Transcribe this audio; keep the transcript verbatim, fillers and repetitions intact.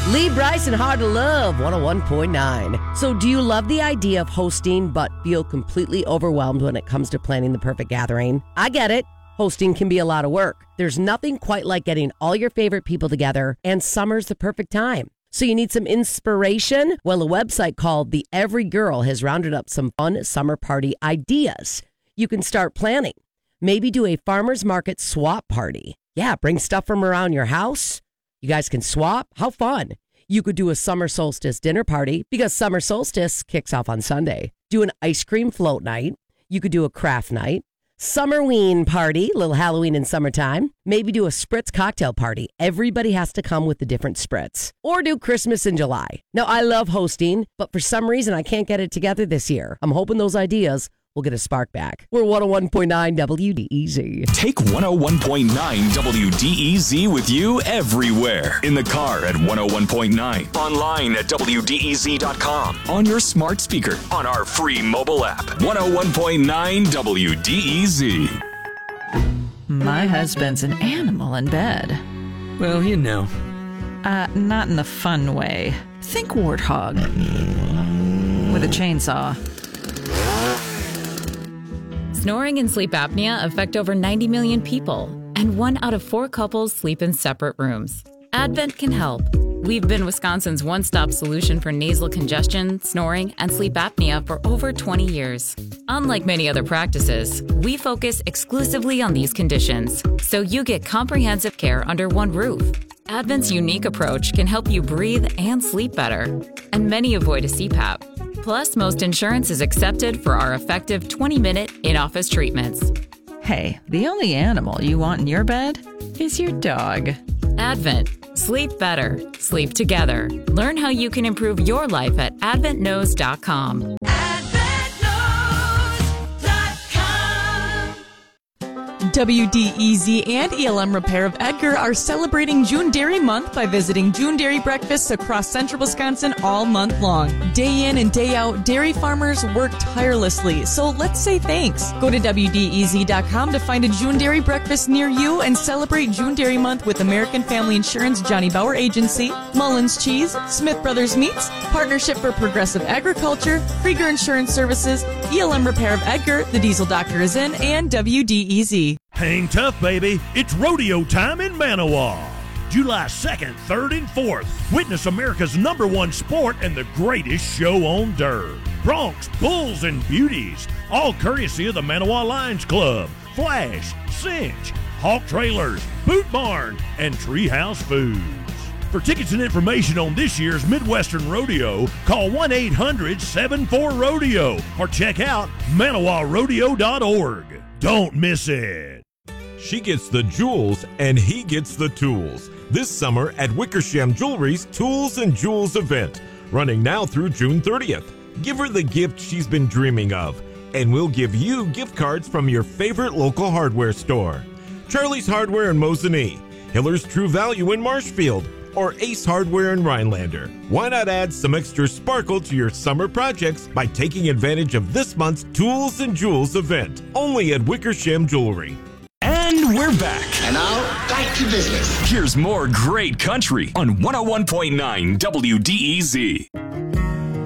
Lee Bryson, Hard to Love, one oh one point nine. So do you love the idea of hosting but feel completely overwhelmed when it comes to planning the perfect gathering? I get it. Hosting can be a lot of work. There's nothing quite like getting all your favorite people together, and summer's the perfect time. So you need some inspiration? Well, a website called The Every Girl has rounded up some fun summer party ideas. You can start planning. Maybe do a farmer's market swap party. Yeah, bring stuff from around your house. You guys can swap. How fun. You could do a summer solstice dinner party because summer solstice kicks off on Sunday. Do an ice cream float night. You could do a craft night. Summerween party, little Halloween in summertime. Maybe do a spritz cocktail party. Everybody has to come with a different spritz. Or do Christmas in July. Now, I love hosting, but for some reason, I can't get it together this year. I'm hoping those ideas will get a spark back. We're one oh one point nine W D E Z. Take one oh one point nine W D E Z with you everywhere. In the car at one oh one point nine. Online at W D E Z dot com. On your smart speaker. On our free mobile app. one oh one point nine W D E Z. My husband's an animal in bed. Well, you know. Uh, not in the fun way. Think warthog. With a chainsaw. Snoring and sleep apnea affect over ninety million people, and one out of four couples sleep in separate rooms. Advent can help. We've been Wisconsin's one-stop solution for nasal congestion, snoring, and sleep apnea for over twenty years. Unlike many other practices, we focus exclusively on these conditions, so you get comprehensive care under one roof. Advent's unique approach can help you breathe and sleep better, and many avoid a C PAP. Plus, most insurance is accepted for our effective twenty-minute in-office treatments. Hey, the only animal you want in your bed is your dog. Advent. Sleep better. Sleep together. Learn how you can improve your life at advent knows dot com. W D E Z and E L M Repair of Edgar are celebrating June Dairy Month by visiting June Dairy breakfasts across central Wisconsin all month long. Day in and day out, dairy farmers work tirelessly, so let's say thanks. Go to W D E Z dot com to find a June Dairy breakfast near you and celebrate June Dairy Month with American Family Insurance Johnny Bauer Agency, Mullins Cheese, Smith Brothers Meats, Partnership for Progressive Agriculture, Krieger Insurance Services, E L M Repair of Edgar, The Diesel Doctor is in, and W D E Z. Hang tough, baby. It's rodeo time in Manawa. July second, third, and fourth. Witness America's number one sport and the greatest show on dirt. Broncs, bulls, and beauties. All courtesy of the Manawa Lions Club, Flash, Cinch, Hawk Trailers, Boot Barn, and Treehouse Foods. For tickets and information on this year's Midwestern Rodeo, call one eight hundred seven four rodeo or check out manawa rodeo dot org. Don't miss it. She gets the jewels and he gets the tools. This summer at Wickersham Jewelry's Tools and Jewels event, running now through June thirtieth. Give her the gift she's been dreaming of, and we'll give you gift cards from your favorite local hardware store. Charlie's Hardware in Mosinee, Hiller's True Value in Marshfield, or Ace Hardware in Rhinelander. Why not add some extra sparkle to your summer projects by taking advantage of this month's Tools and Jewels event, only at Wickersham Jewelry. And we're back. And now, back to business. Here's more great country on one oh one point nine W D E Z.